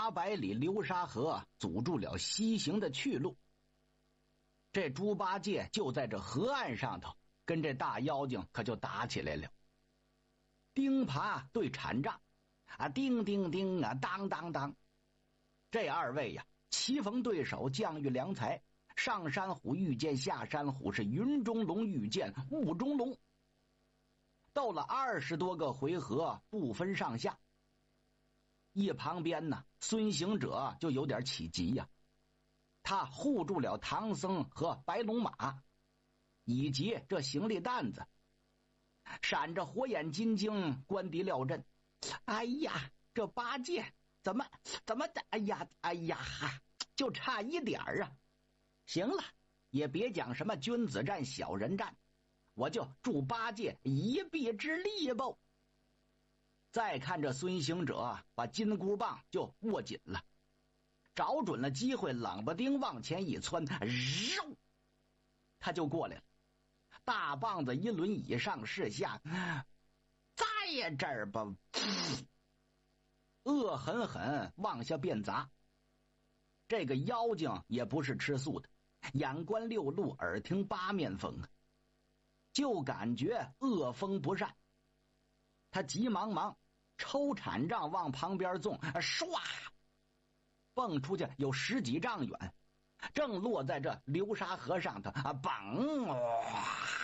800里流沙河阻住了西行的去路。这猪八戒就在这河岸上头，跟这大妖精可就打起来了。钉耙对铲杖，叮叮叮当当当。这二位呀，棋逢对手，将遇良才。上山虎遇见下山虎，是云中龙遇见雾中龙。斗了20多个回合，不分上下。一旁边呢，孙行者就有点起急呀。他护住了唐僧和白龙马，以及这行李担子，闪着火眼金睛，观敌料阵。哎呀，这八戒怎么的？哎呀，就差一点啊！行了，也别讲什么君子战小人战，我就助八戒一臂之力吧。再看这孙行者把金箍棒就握紧了，找准了机会，冷不丁往前一窜，肉，他就过来了。大棒子一轮以上是下，在这儿吧，恶狠狠往下便砸。这个妖精也不是吃素的，眼观六路，耳听八面风，就感觉恶风不善。他急忙抽铲杖往旁边纵，唰，蹦出去有10几丈远，正落在这流沙河上头，嘣！